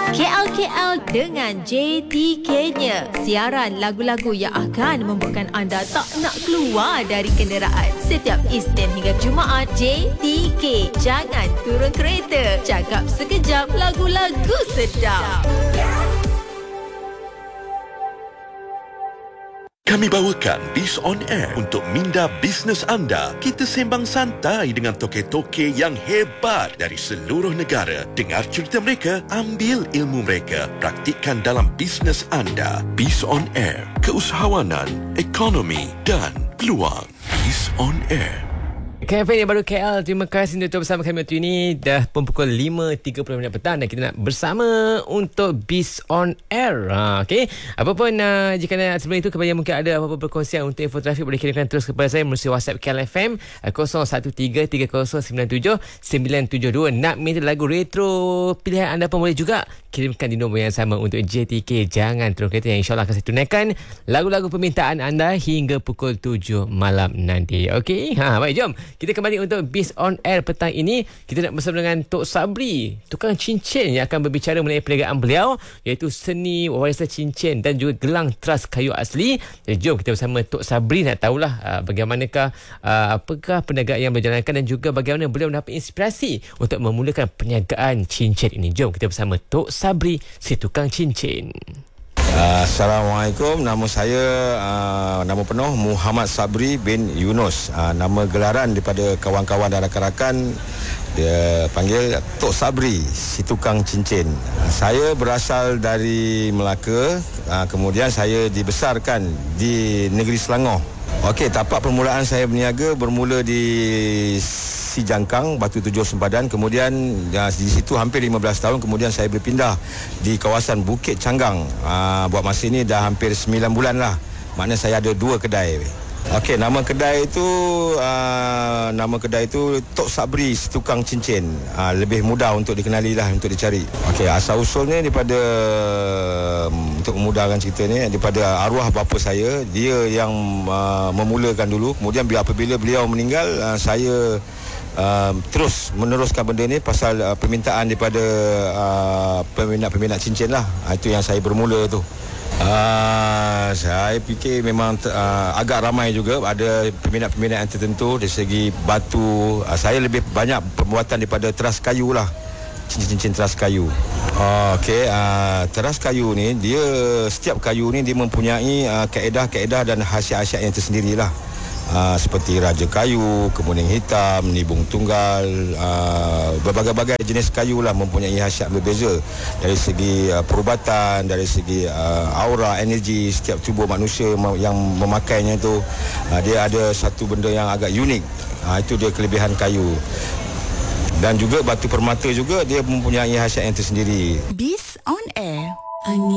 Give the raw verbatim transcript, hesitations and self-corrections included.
K L K L dengan J T K-nya. Siaran lagu-lagu yang akan membuatkan anda tak nak keluar dari kenderaan. Setiap Isnin hingga Jumaat, J T K. Jangan turun kereta. Cakap sekejap, lagu-lagu sedap. Kami bawakan Biz On Air untuk minda bisnes anda. Kita sembang santai dengan toke-toke yang hebat dari seluruh negara. Dengar cerita mereka, ambil ilmu mereka, praktikkan dalam bisnes anda. Biz On Air, keusahawanan, ekonomi dan peluang. Biz On Air. K F M yang baru K L. Terima kasih untuk bersama kami waktu ini. Dah pun pukul lima tiga puluh minit petang dan kita nak bersama untuk Biz On Air. Ha, okay. Apapun uh, jika anda sebelum itu kepada mungkin ada apa-apa perkongsian untuk info trafik, boleh kirimkan terus kepada saya melalui WhatsApp K L F M kosong satu tiga tiga kosong sembilan tujuh sembilan tujuh dua. Nak minta lagu retro pilihan anda pun boleh juga kirimkan di nombor yang sama untuk J T K. Jangan turun kereta, yang insyaAllah akan saya tunaikan lagu-lagu permintaan anda hingga pukul tujuh malam nanti. Okey. Ha, baik, jom kita kembali untuk Biz On Air petang ini. Kita nak bersama dengan Tok Sabri, tukang cincin, yang akan berbicara mengenai perniagaan beliau, iaitu seni warisan cincin dan juga gelang teras kayu asli. Jadi jom kita bersama Tok Sabri nak tahulah uh, bagaimanakah uh, apakah perniagaan yang berjalankan dan juga bagaimana beliau mendapat inspirasi untuk memulakan perniagaan cincin ini. Jom kita bersama Tok Sabri, si tukang cincin. Uh, Assalamualaikum. Nama saya uh, nama penuh Muhammad Sabri bin Yunus. Uh, nama gelaran daripada kawan-kawan dan rakan-rakan dia panggil Tok Sabri, si tukang cincin. Uh, saya berasal dari Melaka. Uh, kemudian saya dibesarkan di negeri Selangor. Okey, tapak permulaan saya berniaga bermula di Si Jangkang, Batu Tujuh Sempadan. Kemudian ya, di situ hampir lima belas tahun. Kemudian saya berpindah di kawasan Bukit Canggang. Aa, buat masa ini dah hampir sembilan bulan lah. Maknanya saya ada dua kedai. Okey, nama kedai itu aa, nama kedai itu Tok Sabri, si tukang cincin. Aa, lebih mudah untuk dikenali lah, untuk dicari. Okey, asal usulnya daripada untuk memudahkan cerita ni, daripada arwah bapa saya. Dia yang aa, memulakan dulu. Kemudian apabila beliau meninggal, aa, saya Uh, terus meneruskan benda ni pasal uh, permintaan daripada uh, peminat-peminat cincin lah. Uh, itu yang saya bermula tu. Uh, saya fikir memang uh, agak ramai juga. Ada peminat-peminat yang tertentu dari segi batu. Uh, saya lebih banyak pembuatan daripada teras kayu lah. Cincin-cincin teras kayu. Uh, Okey, uh, teras kayu ni, dia setiap kayu ni dia mempunyai uh, kaedah-kaedah dan khasiat-khasiat yang tersendiri lah. Uh, seperti raja kayu, kemuning hitam, nibung tunggal, uh, berbagai-bagai jenis kayu lah mempunyai khasiat berbeza dari segi uh, perubatan, dari segi uh, aura, energi setiap tubuh manusia yang memakainya tu. Uh, dia ada satu benda yang agak unik. Uh, itu dia kelebihan kayu. Dan juga batu permata juga dia mempunyai khasiat yang tersendiri. Biz On Air.